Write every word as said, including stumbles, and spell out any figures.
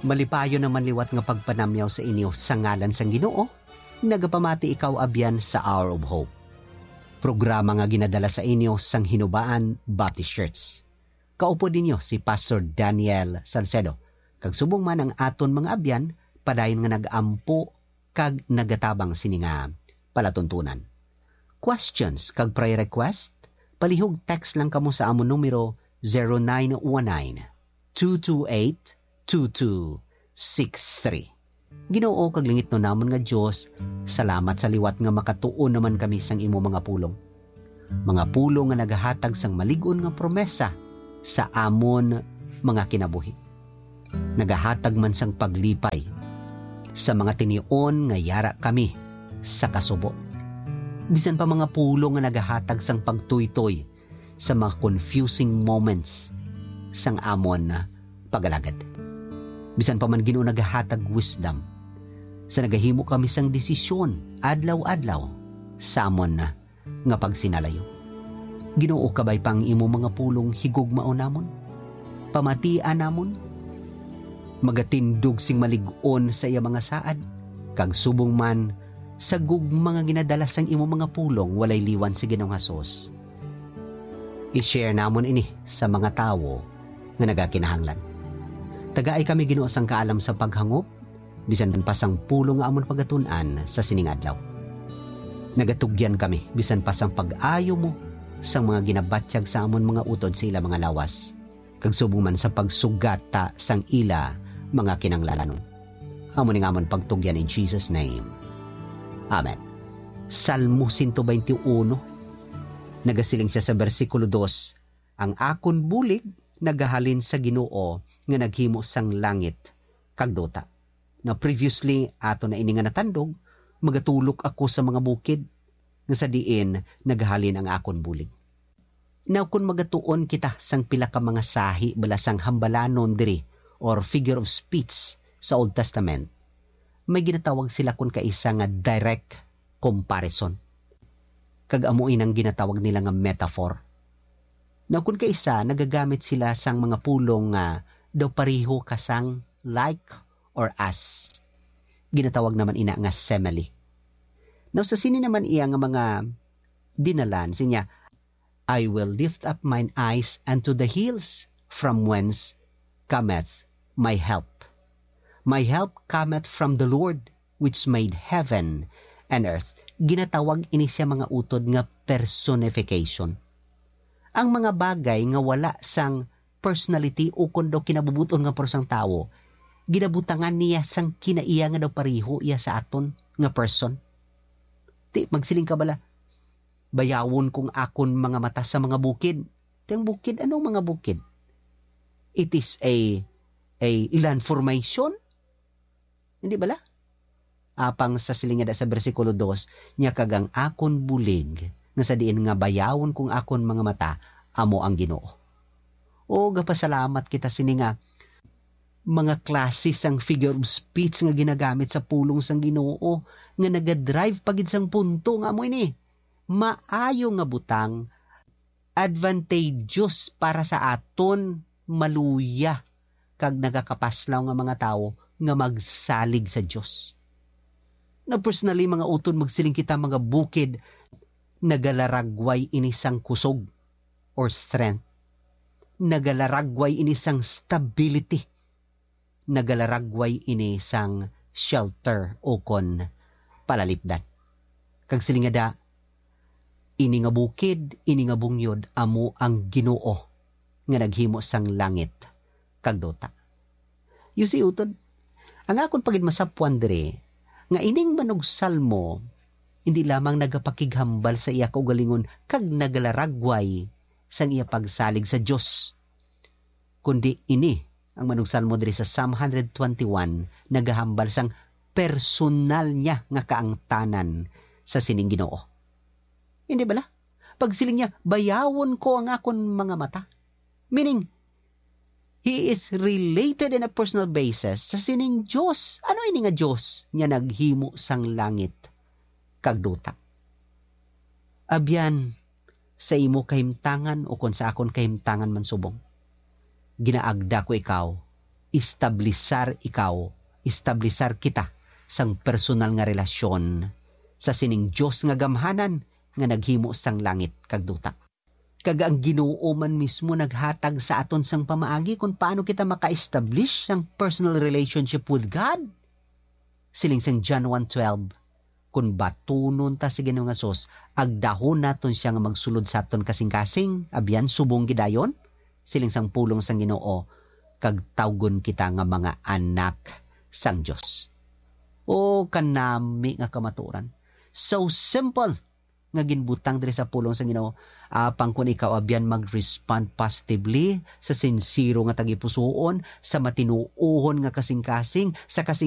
Malipayo naman liwat nga pagpanamyaw sa inyo sa ngalan sang Ginoo, nagapamati ikaw abyan sa Hour of Hope. Programa nga ginadala sa inyo sang Hinubaan Baptist Church. Kaupo dinyo si Pastor Daniel Salcedo. Kag subong man ang aton mga abyan, padayon nga nag-ampo kag nagatabang sininga palatuntunan. Questions kag prayer request, palihog text lang kamo sa amon numero zero nine one nine, two two eight, two two six three. Ginoo kag lingit no namon nga Dios, salamat sa liwat nga makatuon naman kami sang imo mga pulong. Mga pulong nga nagahatag sang malig-on nga promesa sa amon mga kinabuhi. Nagahatag man sang paglipay sa mga tinion nga yara kami sa kasubo. Bisan pa mga pulong nga nagahatag sang pagtuytoy sa mga confusing moments sang amon na pagalagad. Bisan pa man Ginoo nagahatag wisdom sa nagahimo kami sang desisyon adlaw-adlaw sa amon na nga pagsinalayo. Ginoo kabay pang imo mga pulong higugmao namon, pamatian namon, magatindog sing malig-on sa iya mga saad, kag subong man sa gugma nga ginadala sang imo mga pulong walay liwan sa Ginoong Hesus. I-share namon ini sa mga tawo nga nagakinahanglan. Tagaay kami Ginoo sang kaalam sa paghangop, bisan pa sang pulong nga amon pagatun-an sa sining adlaw. Nagatugyan kami bisan pa sang pag-ayo mo sang mga ginabatyag sa amon mga utod sa ila mga lawas, kag subong man sa pagsugata sang ila mga kinanglalanon. Amon nga amon pagtugyan in Jesus name. Amen. Salmo one twenty-one, nagasiling siya sa versikulo two, ang akon bulig nagahalin sa Ginoo nga naghimo sang langit kag duta. Na previously ato na ini nga natandog, magatulok ako sa mga bukid nga sa diin nagahalin ang akon bulig. Now kung magatuon kita sang pila ka mga sahi bala sang hambalanon diri or figure of speech sa Old Testament, may ginatawag sila kung kaisa nga direct comparison. Kag amuin ang ginatawag nila nga metaphor. Now kung kaisa, nagagamit sila sang mga pulong nga daw pariho kasang like or as. Ginatawag naman ina nga simile. Now sa sini naman iya nga mga dinalan, sinya, I will lift up mine eyes unto the hills from whence cometh my help. My help cometh from the Lord, which made heaven and earth. Ginatawag ini siya mga utod nga personification. Ang mga bagay nga wala sang personality o kundo kinabubuton nga persong tao, ginabutangan niya sang kinaiya nga daw pariho iya sa aton nga person. Ti, magsiling ka bala, bayawon kung akon mga mata sa mga bukid. Tiyang bukid, anong mga bukid? It is a, a ilan formation? Hindi bala? Apang sa silingada sa versikulo two, niya kagang akon bulig, na sa diin nga bayawon kung akon mga mata, amo ang Ginoo. O, gapasalamat kita sini nga, mga klase sang figure of speech nga ginagamit sa pulong sang Ginoo, nga nagadrive pagid sang punto nga amo ini. Maayo nga butang, advantageous para sa aton, maluya, kag nagakapaslaw nga mga tao, nga magsalig sa Diyos. Na personally mga uton magsiling kita mga bukid, nagalaragway inisang kusog or strength. Nagalaragway inisang stability. Nagalaragway inisang shelter o kon palalipdan. Kag silingada, ini nga bukid, ini nga bungyod, amo ang Ginoo nga naghimo sang langit kag duta. You see, utod, ang akon pagid masapuan diri, nga ining manog salmo, hindi lamang nagapakighambal sa iya kaugalingon kag nagalaragway sang iya pagsalig sa Dios, kundi ini ang manog salmo diri sa Psalm one twenty-one nagahambal sang personal niya nga kaangtanan sa sining Ginoo. Hindi bala? Pagsiling niya, bayawon ko ang akon mga mata. Meaning, he is related in a personal basis sa sining Diyos. Ano ini nga Diyos? Niya naghimo sang langit kag duta. Abyan, sa imo kahimtangan o kung sa akon kahimtangan man subong. Ginaagda ko ikaw, istablisar ikaw, istablisar kita sang personal nga relasyon sa sining Dios nga gamhanan nga naghimo sang langit kag duta. Kag ang Ginoo man mismo naghatag sa aton sang pamaagi kung paano kita maka-establish ang personal relationship with God. Siling sang John one twelve, kung batunon ta si Ginoong Hesus, agdahon naton siya nga magsulod sa aton kasing-kasing, abyan subong gidayon, siling sang pulong sang Ginoo, kag tawgon kita nga mga anak sang Dios. O kanami nga kamaturan. So simple nga ginbutang diri sa pulong sang Ginoo, apang kun ikaw abyan mag-respond positively sa sincero nga tagipusoon, sa matinuohon nga kasing-kasing, sa kasing